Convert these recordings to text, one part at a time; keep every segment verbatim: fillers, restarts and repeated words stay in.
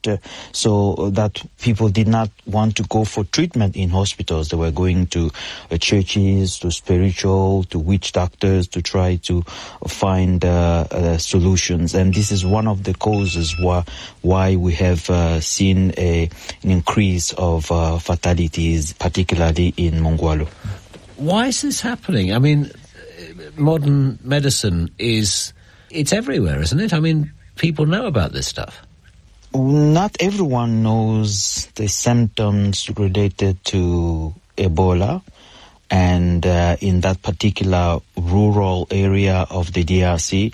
changed uh, so that people did not want to go for treatment in hospitals. They were going to uh, churches, to spiritual, to witch doctors to try to find uh, uh, solutions. And this is one of the causes why, why we have uh, seen a, an increase of uh, fatalities, particularly in Mongwalo. Why is this happening? I mean, modern medicine is, it's everywhere, isn't it? I mean, people know about this stuff. Not everyone knows the symptoms related to Ebola. And uh, in that particular rural area of the D R C,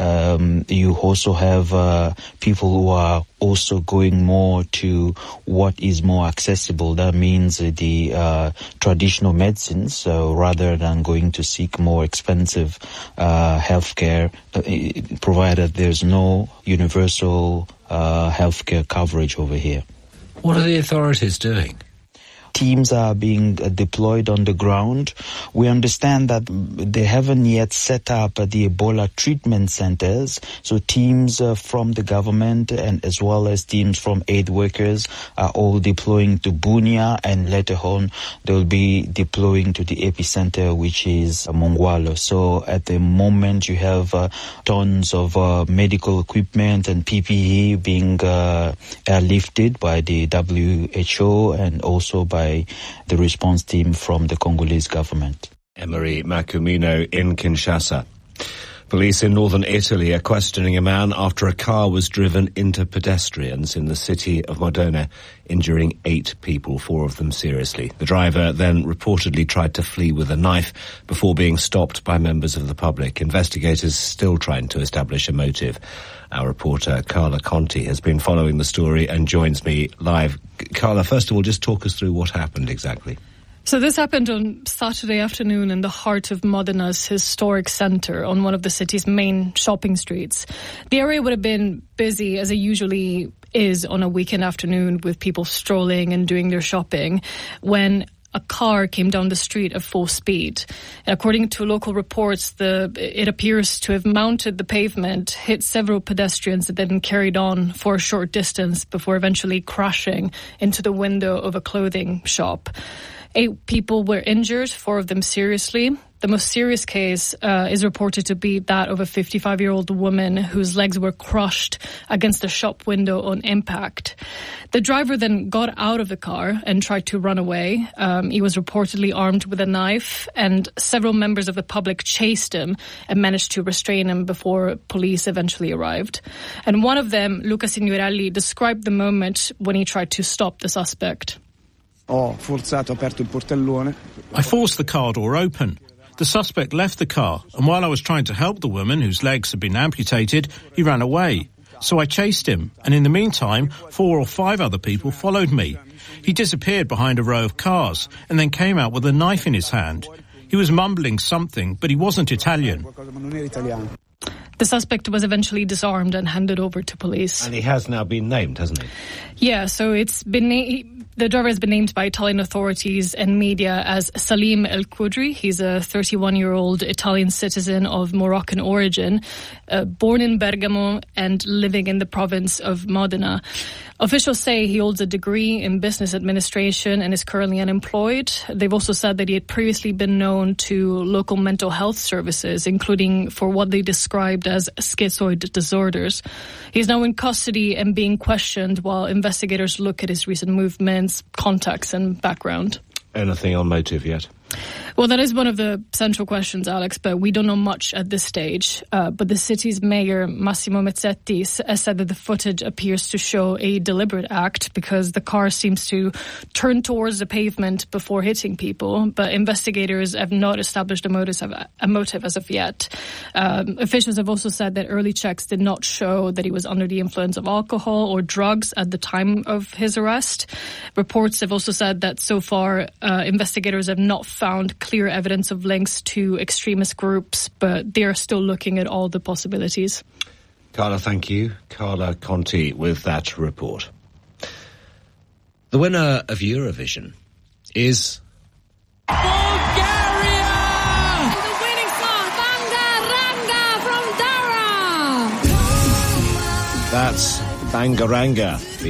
um, you also have uh, people who are also going more to what is more accessible. That means uh, the uh, traditional medicines, so rather than going to seek more expensive uh, healthcare, uh, provided there's no universal uh, healthcare coverage over here. What are the authorities doing? Teams are being deployed on the ground. We understand that they haven't yet set up the Ebola treatment centers. So teams uh, from the government and as well as teams from aid workers are all deploying to Bunia, and later on they'll be deploying to the epicenter, which is Mongwalo. So at the moment you have uh, tons of uh, medical equipment and P P E being uh, airlifted by the W H O and also by the response team from the Congolese government. Emery Macumino in Kinshasa. Police in northern Italy are questioning a man after a car was driven into pedestrians in the city of Modena, injuring eight people, four of them seriously. The driver then reportedly tried to flee with a knife before being stopped by members of the public. Investigators still trying to establish a motive. Our reporter Carla Conti has been following the story and joins me live. Carla, first of all, just talk us through what happened exactly. So this happened on Saturday afternoon in the heart of Modena's historic centre on one of the city's main shopping streets. The area would have been busy as it usually is on a weekend afternoon with people strolling and doing their shopping when a car came down the street at full speed. And according to local reports, the it appears to have mounted the pavement, hit several pedestrians, and then carried on for a short distance before eventually crashing into the window of a clothing shop. Eight people were injured, four of them seriously. The most serious case uh, is reported to be that of a fifty-five-year-old woman whose legs were crushed against a shop window on impact. The driver then got out of the car and tried to run away. Um, he was reportedly armed with a knife, and several members of the public chased him and managed to restrain him before police eventually arrived. And one of them, Luca Signorelli, described the moment when he tried to stop the suspect. I forced the car door open. The suspect left the car, and while I was trying to help the woman whose legs had been amputated, he ran away. So I chased him, and in the meantime, four or five other people followed me. He disappeared behind a row of cars, and then came out with a knife in his hand. He was mumbling something, but he wasn't Italian. The suspect was eventually disarmed and handed over to police. And he has now been named, hasn't he? Yeah, so it's been na- the driver has been named by Italian authorities and media as Salim El Qudri. He's a thirty-one-year-old Italian citizen of Moroccan origin, uh, born in Bergamo and living in the province of Modena. Officials say he holds a degree in business administration and is currently unemployed. They've also said that he had previously been known to local mental health services, including for what they described as schizoid disorders. He's now in custody and being questioned while investigators look at his recent movements, contacts and background. Anything on motive yet? Well, that is one of the central questions, Alex, but we don't know much at this stage. Uh, but the city's mayor, Massimo Mezzetti, has said that the footage appears to show a deliberate act because the car seems to turn towards the pavement before hitting people. But investigators have not established a motive, a motive as of yet. Um, officials have also said that early checks did not show that he was under the influence of alcohol or drugs at the time of his arrest. Reports have also said that so far uh, investigators have not found clear evidence of links to extremist groups, but they are still looking at all the possibilities. Carla, thank you. Carla Conti with that report. The winner of Eurovision is Bulgaria! And the winning song, Banga Ranga from Dara! That's Bangaranga, the